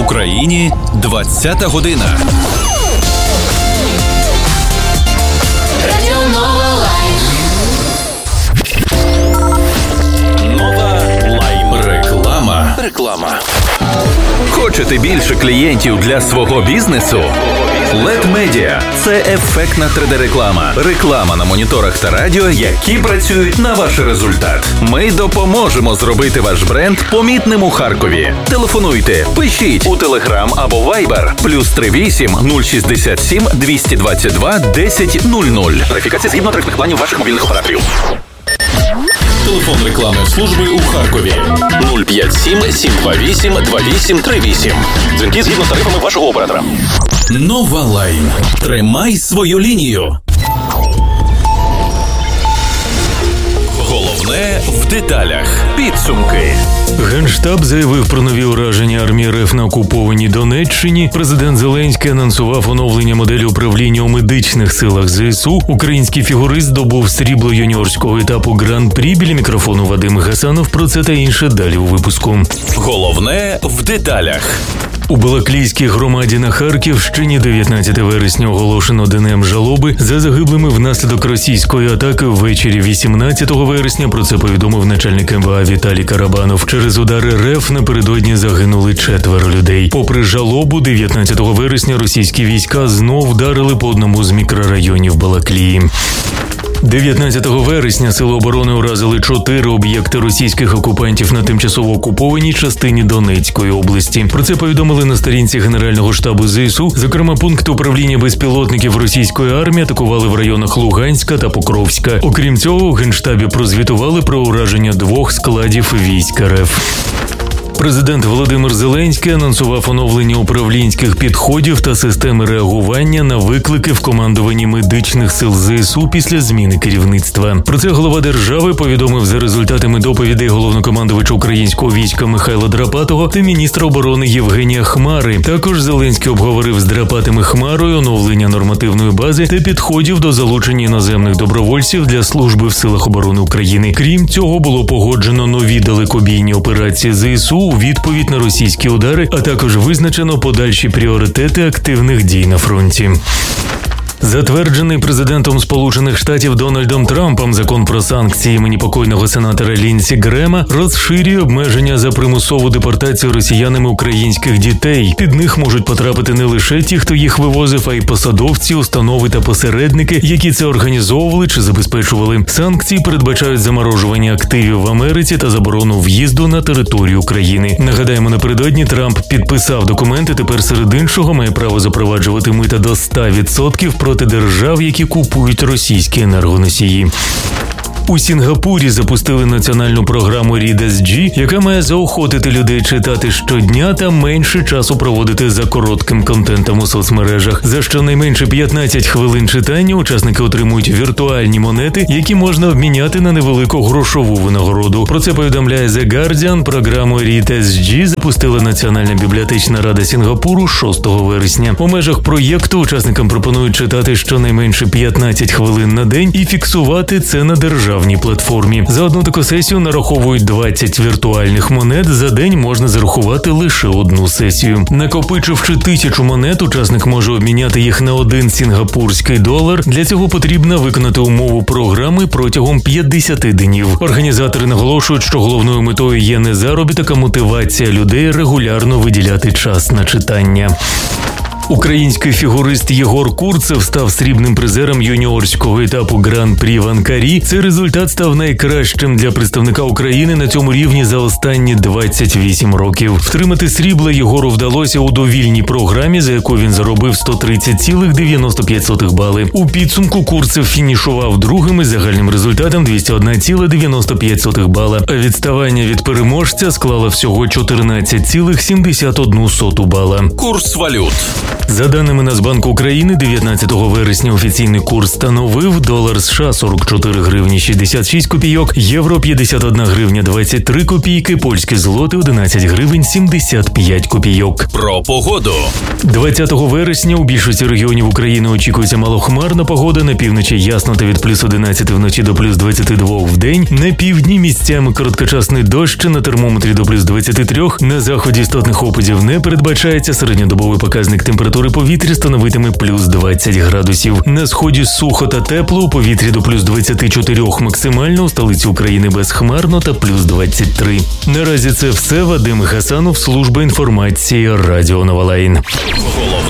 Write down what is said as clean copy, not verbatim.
Україні 20-та година. Нова Лайм. Реклама. Хочете більше клієнтів для свого бізнесу? LED Media – це ефектна 3D-реклама. Реклама на моніторах та радіо, які працюють на ваш результат. Ми допоможемо зробити ваш бренд помітним у Харкові. Телефонуйте, пишіть у Telegram або Viber +38 067 222 1000. Верифікація згідно тарифних планів ваших мобільних операторів. Телефон рекламної служби у Харкові 057 728 2838. Дзвінки згідно з тарифами вашого оператора. Нова Лайм. Тримай свою лінію. Головне в деталях. Підсумки. Генштаб заявив про нові ураження армії РФ на окупованій Донеччині. Президент Зеленський анонсував оновлення моделі управління у медичних силах ЗСУ. Український фігурист здобув срібло юніорського етапу Гран-прі. Біля мікрофону Вадим Гасанов. Про це та інше далі у випуску. Головне в деталях. У Балаклійській громаді на Харківщині 19 вересня оголошено днем жалоби за загиблими внаслідок російської атаки ввечері 18 вересня. Про це повідомив начальник МВА Віталій Карабанов. Через удари РФ напередодні загинули 4 людей. Попри жалобу, 19 вересня російські війська знов вдарили по одному з мікрорайонів Балаклії. 19 вересня Сили оборони уразили 4 об'єкти російських окупантів на тимчасово окупованій частині Донецької області. Про це повідомили на сторінці Генерального штабу ЗСУ. Зокрема, пункт управління безпілотників російської армії атакували в районах Луганська та Покровська. Окрім цього, у Генштабі прозвітували про ураження 2 складів військ РФ. Президент Володимир Зеленський анонсував оновлення управлінських підходів та системи реагування на виклики в командуванні медичних сил ЗСУ після зміни керівництва. Про це голова держави повідомив за результатами доповідей головнокомандувача українського війська Михайла Драпатого та міністра оборони Євгенія Хмари. Також Зеленський обговорив з Драпатим і Хмарою оновлення нормативної бази та підходів до залучення іноземних добровольців для служби в силах оборони України. Крім цього, було погоджено нові далекобійні операції ЗСУ у відповідь на російські удари, а також визначено подальші пріоритети активних дій на фронті. Затверджений президентом Сполучених Штатів Дональдом Трампом закон про санкції імені покойного сенатора Лінсі Грема розширює обмеження за примусову депортацію росіянами українських дітей. Під них можуть потрапити не лише ті, хто їх вивозив, а й посадовці, установи та посередники, які це організовували чи забезпечували. Санкції передбачають заморожування активів в Америці та заборону в'їзду на територію України. Нагадаємо, напередодні Трамп підписав документи, тепер серед іншого має право запроваджувати мита до 100% проти держав, які купують російські енергоносії. У Сінгапурі запустили національну програму Read as G, яка має заохотити людей читати щодня та менше часу проводити за коротким контентом у соцмережах. За щонайменше 15 хвилин читання учасники отримують віртуальні монети, які можна обміняти на невелику грошову винагороду. Про це повідомляє The Guardian. Програму Read as G запустила Національна бібліотечна рада Сінгапуру 6 вересня. У межах проєкту учасникам пропонують читати щонайменше 15 хвилин на день і фіксувати це на державній платформі. За одну таку сесію нараховують 20 віртуальних монет. За день можна зарахувати лише одну сесію. Накопичивши 1000 монет, учасник може обміняти їх на 1 сінгапурський долар. Для цього потрібно виконати умову програми протягом 50 днів. Організатори наголошують, що головною метою є не заробіток, а мотивація людей регулярно виділяти час на читання. Український фігурист Єгор Курцев став срібним призером юніорського етапу Гран-прі в Анкарі. Цей результат став найкращим для представника України на цьому рівні за останні 28 років. Втримати срібло Єгору вдалося у довільній програмі, за яку він заробив 130,95 бали. У підсумку Курцев фінішував другим із загальним результатом 201,95 бала, а відставання від переможця склало всього 14,71 бала. Курс валют. За даними Нацбанку України, 19 вересня офіційний курс становив долар США 44 гривні 66 копійок, євро 51 гривня 23 копійки, польські злоти 11 гривень 75 копійок. Про погоду. 20 вересня у більшості регіонів України очікується малохмарна погода, на півночі ясно та від плюс 11 вночі до плюс 22 в день, на півдні місцями короткочасний дощ, на термометрі до плюс 23, на заході істотних опадів не передбачається, середньодобовий показник температури повітря становитиме плюс 20 градусів. На сході сухо та тепло, у повітрі до плюс 24 максимально, у столиці України безхмарно та плюс 23. Наразі це все. Вадим Хасанов, служба інформації, Радіо Нова Лайн.